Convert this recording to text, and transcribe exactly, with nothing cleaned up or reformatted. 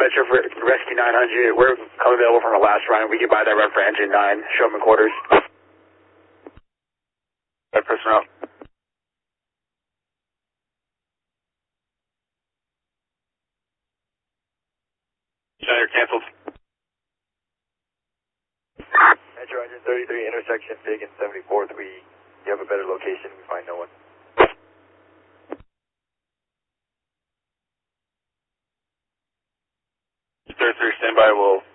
Metro for Rescue nine hundred. We're coming available from the last run. We can buy that run for engine nine. Show them in quarters. Right, personnel. Center canceled. Metro engine thirty-three, intersection Big and seventy-fourth. We, you have a better location. We find no one. thirty-three, standby. We'll